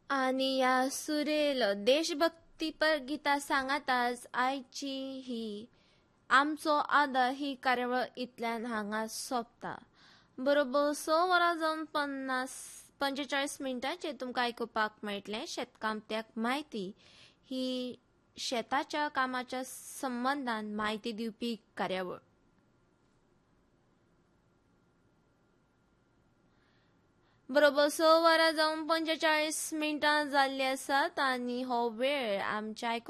आणि या सुरेल देशभक्तीपर गीता सांगाताच आयची ही आमचो आदर ही कार्यावळ इतल्यान हांगा सोंपता. बरोबर 6 वरां जावन 45 मिनटांचेर तुमकां आयकुपाक मेळटलें शेतकामत्याक म्हायती. ही शेताच्या कामाच्या संबंधान म्हायती दिवपी कार्यावळ. बरोबर 6 वरां जावन 45 मिनटां जाल्ली आसात आणि हो वेळ आमच्या